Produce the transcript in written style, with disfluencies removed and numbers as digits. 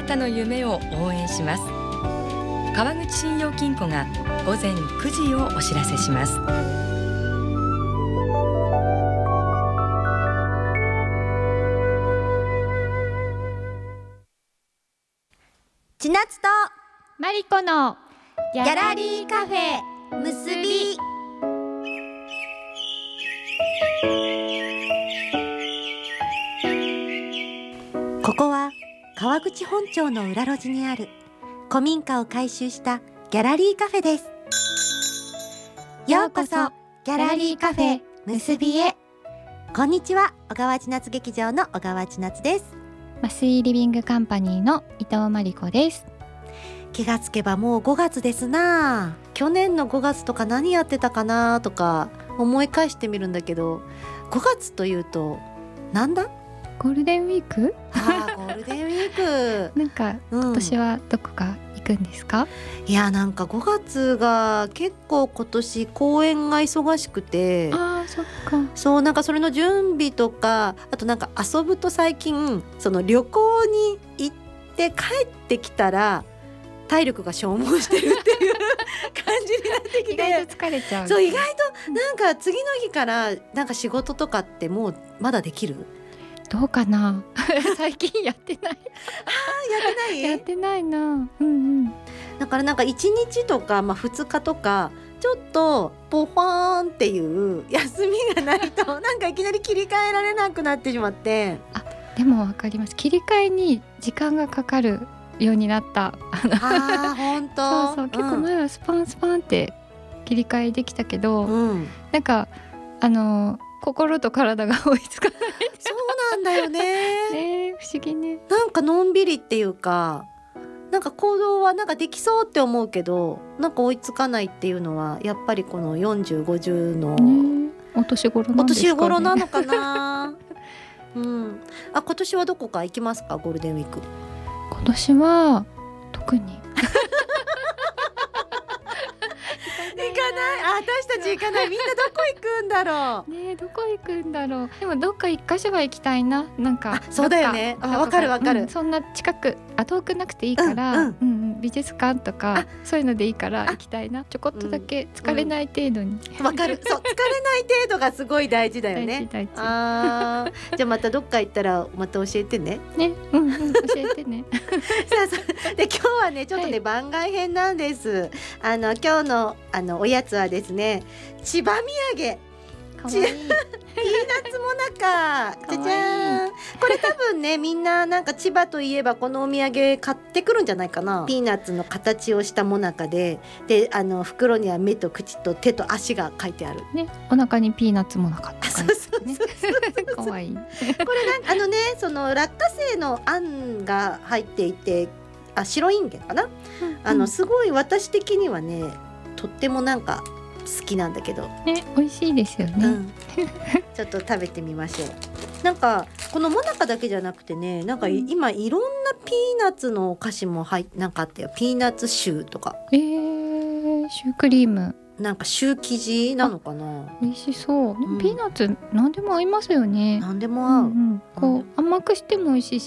たの夢を応援します。川口信用金庫が午前9時をお知らせします。 千夏とマリコのギャラリーカフェ結び。ここは川口本町の裏路地にある古民家を改修したギャラリーカフェです。ようこそギャラリーカフェ結びへ。こんにちは、小川千夏劇場の小川千夏です。 麻酔リビングカンパニーの伊藤真理子です。 気がつけばもう5月ですな。去年の5月とか何やってたかなとか思い返してみるんだけど、5月というとなんだ？ ゴールデンウィーク？ ゴールデンウィークなんか今年はどこか行くんですか？ いや、なんか5月が結構今年公演が忙しくて、 そっか。 そう、なんかそれの準備とか、あとなんか遊ぶと最近その旅行に行って帰ってきたら体力が消耗してるっていう感じになってきて意外と疲れちゃう。 そう、意外となんか次の日からなんか仕事とかってもうまだできる？ どうかな最近やってないやってないな。 だからなんか1日とか、2日とかちょっとポファーンっていう休みがないとなんかいきなり切り替えられなくなってしまって。 でもわかります。切り替えに時間がかかるようになった。 本当。 そう、結構前はスパンスパンって切り替えできたけど、なんか心と体が追いつかない。 そうなんだよね。 不思議ね。 なんかのんびりっていうか、なんか行動はなんかできそうって思うけど、なんか追いつかないっていうのはやっぱりこの40、50の、 お年頃なんですかね。 お年頃なのかな。今年はどこか行きますか？ゴールデンウィーク。 今年は特に行かない。私たち行かない。みんなどこ行くんだろう。 どこ行くんだろう。でもどっか一箇所は行きたいな。なんかそうだよね。わかるわかる。 そんな近く遠くなくていいから、美術館とかそういうのでいいから行きたいな。ちょこっとだけ疲れない程度に。 わかる。そう、疲れない程度がすごい大事だよね。 大事。 じゃあまたどっか行ったらまた教えてね。 教えてね。 で今日はねちょっとね、番外編なんです。今日のおやつはですね、千葉土産。 かわいい。 ピーナッツもなか。じゃじゃーん。これ多分ねみんななんか千葉といえばこのお土産買ってくるんじゃないかな。ピーナッツの形をしたもなかで、袋には目と口と手と足が書いてある。 ね、お腹にピーナッツもなかって書いてあるね。かわいい。これその落花生のあんが入っていて、白いんげんかな。すごい私的にはねとってもなんか好きなんだけどね、美味しいですよね。 ちょっと食べてみましょう。なんかこのもなかだけじゃなくてね、なんか今いろんなピーナッツのお菓子もなんかあったよ。ピーナッツシューとか、 シュークリーム、 なんかシュー生地なのかな。 美味しそう。でもピーナッツ何でも合いますよね。 何でも合う。 こう甘くしても美味しいし、